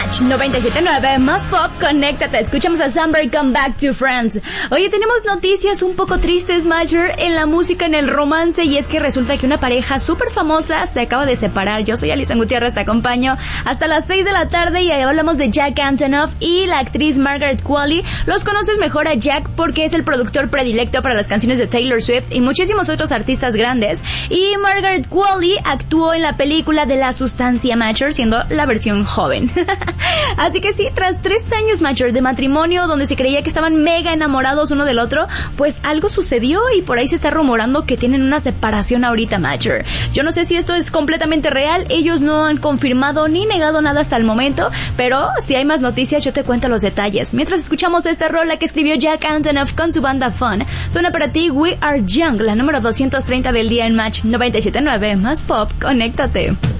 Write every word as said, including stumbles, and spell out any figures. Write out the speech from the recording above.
Match noventa y siete punto nueve, más pop, conéctate. Escuchamos a Samberg, Come Back to Friends. Oye, tenemos noticias un poco tristes, Major, en la música, en el romance, y es que resulta que una pareja súper famosa se acaba de separar. Yo soy Alison Gutiérrez, te acompaño hasta las seis de la tarde y ahí hablamos de Jack Antonoff y la actriz Margaret Qualley. Los conoces mejor a Jack porque es el productor predilecto para las canciones de Taylor Swift y muchísimos otros artistas grandes. Y Margaret Qualley actuó en la película de La Sustancia, Major, siendo la versión joven. Así que sí, tras tres años, Major, de matrimonio, donde se creía que estaban mega enamorados uno del otro, pues algo sucedió y por ahí se está rumorando que tienen una separación ahorita, Major. Yo no sé si esto es completamente real, ellos no han confirmado ni negado nada hasta el momento, pero si hay más noticias yo te cuento los detalles. Mientras escuchamos esta rola que escribió Jack Antonoff con su banda Fun, suena para ti We Are Young, la número doscientos treinta del día en Match noventa y siete punto nueve, más pop, conéctate.